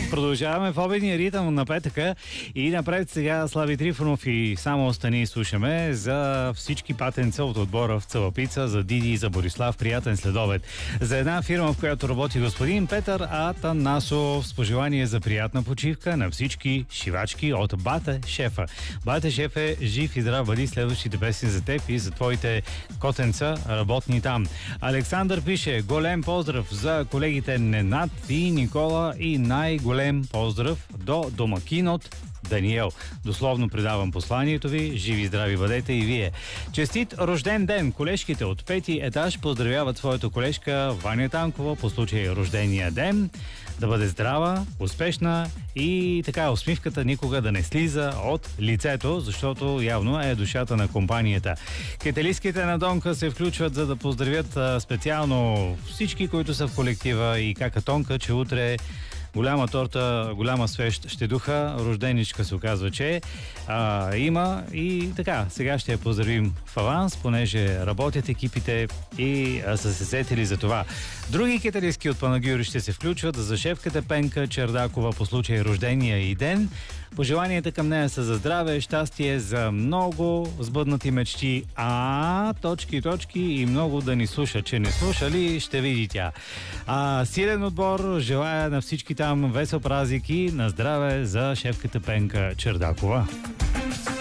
Продължаваме в обедния ритъм на петъка и напред сега Слави Трифонов и само остани слушаме за всички патенца от отбора в Цалапица, за Диди и за Борислав. Приятен следобед. За една фирма, в която работи господин Петър Атанасов, с пожелание за приятна почивка на всички шивачки от Бате Шефа. Бате Шеф е жив и здрав, бъди, следващите песни за теб и за твоите котенца, работни там. Александър пише: голем поздрав за колегите Ненат и Никола и най-голем поздрав до домакинот Даниел. Дословно предавам посланието ви. Живи и здрави бъдете и вие. Честит рожден ден! Колежките от пети етаж поздравяват своята колежка Ваня Танкова по случай рождения ден. Да бъде здрава, успешна и така усмивката никога да не слиза от лицето, защото явно е душата на компанията. Кетелиските на Донка се включват, за да поздравят специално всички, които са в колектива, и кака Тонка, че утре голяма торта, голяма свещ ще духа. Рожденичка се оказва, че има и така. Сега ще я поздравим в аванс, понеже работят екипите и са се сетили за това. Други китаристки от Панагюри ще се включват за шефката Пенка Чердакова по случай рождения и ден. Пожеланията към нея са за здраве, щастие, за много сбъднати мечти, точки и много да ни слуша. Че не слушали, ще види тя. Силен отбор желая на всички там весел празник и на здраве за шефката Пенка Чердакова.